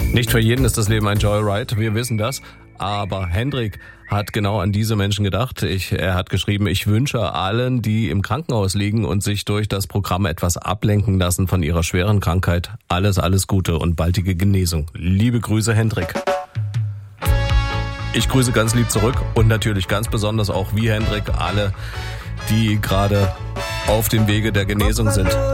Nicht für jeden ist das Leben ein Joyride, wir wissen das. Aber Hendrik hat genau an diese Menschen gedacht. Er hat geschrieben, ich wünsche allen, die im Krankenhaus liegen und sich durch das Programm etwas ablenken lassen von ihrer schweren Krankheit, alles Gute und baldige Genesung. Liebe Grüße, Hendrik. Ich grüße ganz lieb zurück und natürlich ganz besonders auch wie Hendrik alle, die gerade auf dem Wege der Genesung sind.